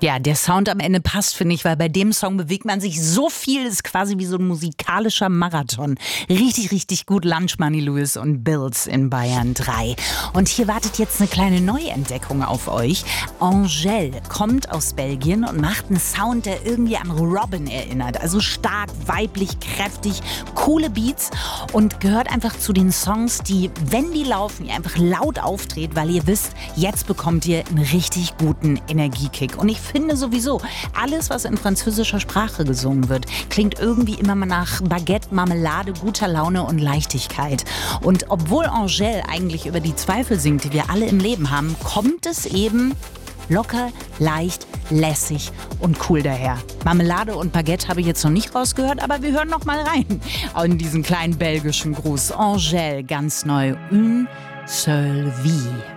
Ja, der Sound am Ende passt, finde ich, weil bei dem Song bewegt man sich so viel, ist quasi wie so ein musikalischer Marathon. Richtig, richtig gut. Lunch Money Lewis und Bills in Bayern 3. Und hier wartet jetzt eine kleine Neuentdeckung auf euch. Angèle kommt aus Belgien und macht einen Sound, der irgendwie an Robin erinnert. Also stark, weiblich, kräftig, coole Beats und gehört einfach zu den Songs, die, wenn die laufen, ihr einfach laut aufdreht, weil ihr wisst, jetzt bekommt ihr einen richtig guten Energiekick. Und ich finde sowieso, alles, was in französischer Sprache gesungen wird, klingt irgendwie immer mal nach Baguette, Marmelade, guter Laune und Leichtigkeit. Und obwohl Angèle eigentlich über die Zweifel singt, die wir alle im Leben haben, kommt es eben locker, leicht, lässig und cool daher. Marmelade und Baguette habe ich jetzt noch nicht rausgehört, aber wir hören noch mal rein in diesen kleinen belgischen Gruß. Angèle, ganz neu. Une seule vie.